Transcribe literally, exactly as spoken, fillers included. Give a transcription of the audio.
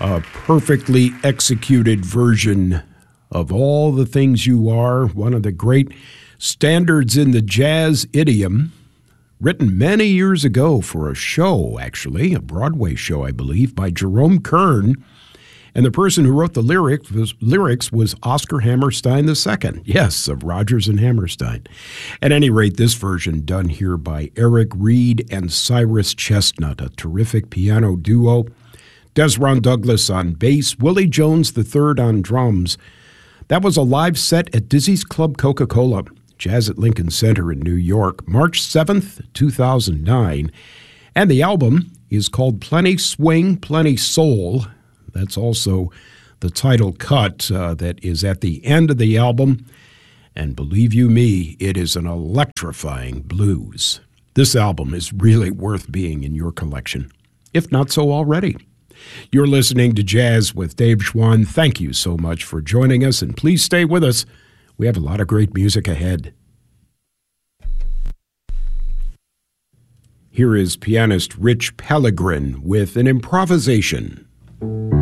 A perfectly executed version of All the Things You Are, one of the great standards in the jazz idiom, written many years ago for a show, actually, a Broadway show, I believe, by Jerome Kern. And the person who wrote the lyrics was, lyrics was Oscar Hammerstein the Second. Yes, of Rodgers and Hammerstein. At any rate, this version done here by Eric Reed and Cyrus Chestnut, a terrific piano duo. Desron Douglas on bass, Willie Jones the Third on drums. That was a live set at Dizzy's Club Coca-Cola, Jazz at Lincoln Center in New York, March seventh, two thousand nine. And the album is called Plenty Swing, Plenty Soul. That's also the title cut uh, that is at the end of the album. And believe you me, it is an electrifying blues. This album is really worth being in your collection, if not so already. You're listening to Jazz with Dave Schwann. Thank you so much for joining us, and please stay with us. We have a lot of great music ahead. Here is pianist Rich Pellegrin with an improvisation.